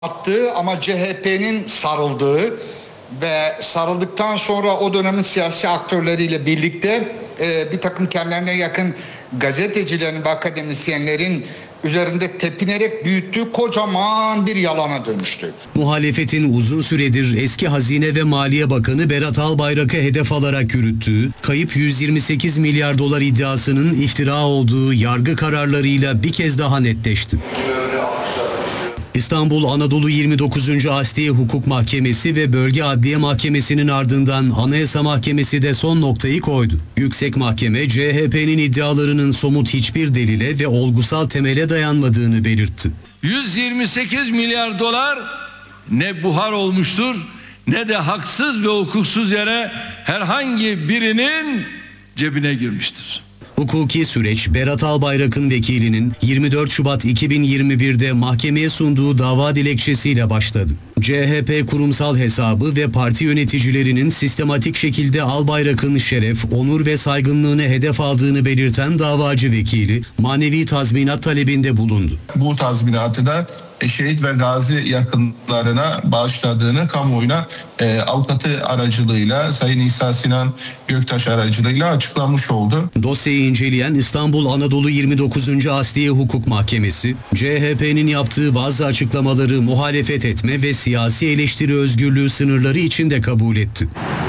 attığı ama CHP'nin sarıldığı ve sarıldıktan sonra o dönemin siyasi aktörleriyle birlikte bir takım kendilerine yakın gazetecilerin ve akademisyenlerin üzerinde tepinerek büyüttüğü kocaman bir yalana dönüştü. Muhalefetin uzun süredir eski Hazine ve Maliye Bakanı Berat Albayrak'ı hedef alarak yürüttüğü, kayıp 128 milyar dolar iddiasının iftira olduğu yargı kararlarıyla bir kez daha netleşti. İstanbul Anadolu 29. Asliye Hukuk Mahkemesi ve Bölge Adliye Mahkemesi'nin ardından Anayasa Mahkemesi de son noktayı koydu. Yüksek Mahkeme, CHP'nin iddialarının somut hiçbir delile ve olgusal temele dayanmadığını belirtti. 128 milyar dolar ne buhar olmuştur ne de haksız ve hukuksuz yere herhangi birinin cebine girmiştir. Hukuki süreç, Berat Albayrak'ın vekilinin 24 Şubat 2021'de mahkemeye sunduğu dava dilekçesiyle başladı. CHP kurumsal hesabı ve parti yöneticilerinin sistematik şekilde Albayrak'ın şeref, onur ve saygınlığını hedef aldığını belirten davacı vekili manevi tazminat talebinde bulundu. Bu tazminatı da şehit ve gazi yakınlarına bağışladığını kamuoyuna avukatı aracılığıyla Sayın İsa Sinan Göktaş aracılığıyla açıklamış oldu. Dosyayı inceleyen İstanbul Anadolu 29. Asliye Hukuk Mahkemesi, CHP'nin yaptığı bazı açıklamaları muhalefet etme ve siyasi eleştiri özgürlüğü sınırları içinde kabul etti.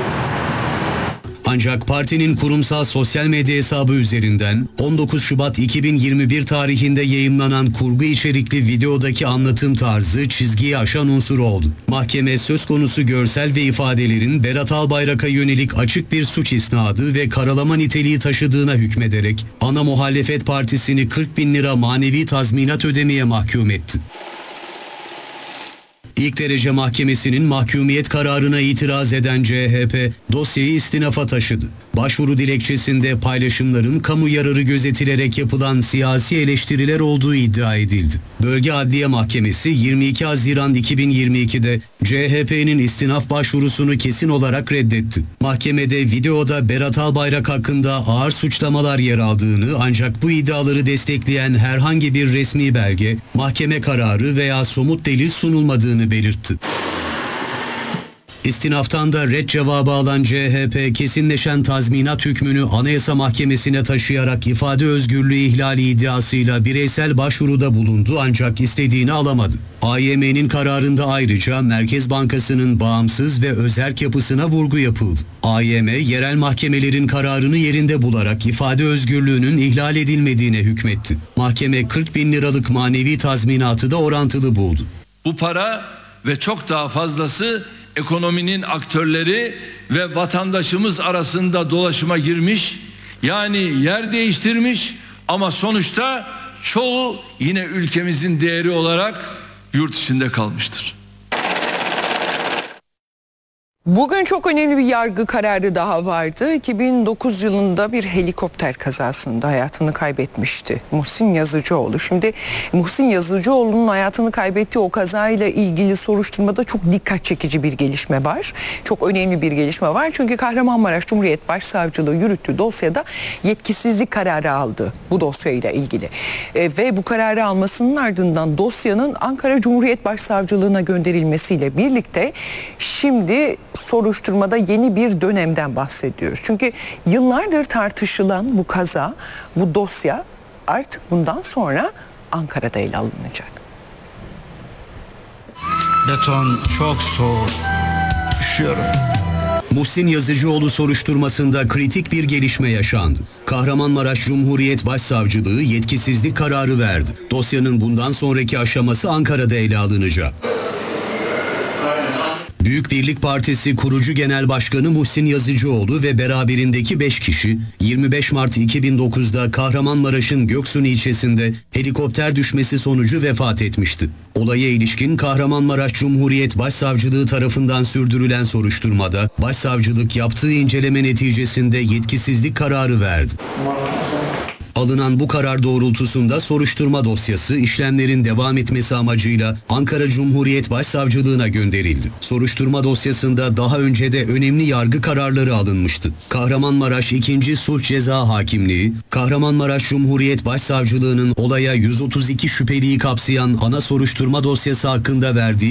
Ancak partinin kurumsal sosyal medya hesabı üzerinden 19 Şubat 2021 tarihinde yayımlanan kurgu içerikli videodaki anlatım tarzı çizgiyi aşan unsur oldu. Mahkeme söz konusu görsel ve ifadelerin Berat Albayrak'a yönelik açık bir suç isnadı ve karalama niteliği taşıdığına hükmederek ana muhalefet partisini 40 bin lira manevi tazminat ödemeye mahkum etti. İlk derece mahkemesinin mahkumiyet kararına itiraz eden CHP dosyayı istinafa taşıdı. Başvuru dilekçesinde paylaşımların kamu yararı gözetilerek yapılan siyasi eleştiriler olduğu iddia edildi. Bölge Adliye Mahkemesi 22 Haziran 2022'de CHP'nin istinaf başvurusunu kesin olarak reddetti. Mahkemede videoda Berat Albayrak hakkında ağır suçlamalar yer aldığını ancak bu iddiaları destekleyen herhangi bir resmi belge, mahkeme kararı veya somut delil sunulmadığını belirtti. İstinaftan da red cevabı alan CHP kesinleşen tazminat hükmünü Anayasa Mahkemesi'ne taşıyarak ifade özgürlüğü ihlali iddiasıyla bireysel başvuruda bulundu ancak istediğini alamadı. AYM'nin kararında ayrıca Merkez Bankası'nın bağımsız ve özerk yapısına vurgu yapıldı. AYM, yerel mahkemelerin kararını yerinde bularak ifade özgürlüğünün ihlal edilmediğine hükmetti. Mahkeme 40 bin liralık manevi tazminatı da orantılı buldu. Bu para ve çok daha fazlası ekonominin aktörleri ve vatandaşımız arasında dolaşıma girmiş, yani yer değiştirmiş ama sonuçta çoğu yine ülkemizin değeri olarak yurt içinde kalmıştır. Bugün çok önemli bir yargı kararı daha vardı. 2009 yılında bir helikopter kazasında hayatını kaybetmişti Muhsin Yazıcıoğlu. Şimdi Muhsin Yazıcıoğlu'nun hayatını kaybettiği o kazayla ilgili soruşturmada çok dikkat çekici bir gelişme var. Çok önemli bir gelişme var. Çünkü Kahramanmaraş Cumhuriyet Başsavcılığı yürüttüğü dosyada yetkisizlik kararı aldı bu dosyayla ilgili. Ve bu kararı almasının ardından dosyanın Ankara Cumhuriyet Başsavcılığına gönderilmesiyle birlikte şimdi soruşturmada yeni bir dönemden bahsediyoruz. Çünkü yıllardır tartışılan bu kaza, bu dosya artık bundan sonra Ankara'da ele alınacak. Beton çok soğuk. Üşüyorum. Muhsin Yazıcıoğlu soruşturmasında kritik bir gelişme yaşandı. Kahramanmaraş Cumhuriyet Başsavcılığı yetkisizlik kararı verdi. Dosyanın bundan sonraki aşaması Ankara'da ele alınacak. Büyük Birlik Partisi kurucu genel başkanı Muhsin Yazıcıoğlu ve beraberindeki 5 kişi 25 Mart 2009'da Kahramanmaraş'ın Göksun ilçesinde helikopter düşmesi sonucu vefat etmişti. Olaya ilişkin Kahramanmaraş Cumhuriyet Başsavcılığı tarafından sürdürülen soruşturmada başsavcılık yaptığı inceleme neticesinde yetkisizlik kararı verdi. Alınan bu karar doğrultusunda soruşturma dosyası işlemlerin devam etmesi amacıyla Ankara Cumhuriyet Başsavcılığına gönderildi. Soruşturma dosyasında daha önce de önemli yargı kararları alınmıştı. Kahramanmaraş 2. Sulh Ceza Hakimliği, Kahramanmaraş Cumhuriyet Başsavcılığı'nın olaya 132 şüpheliyi kapsayan ana soruşturma dosyası hakkında verdiği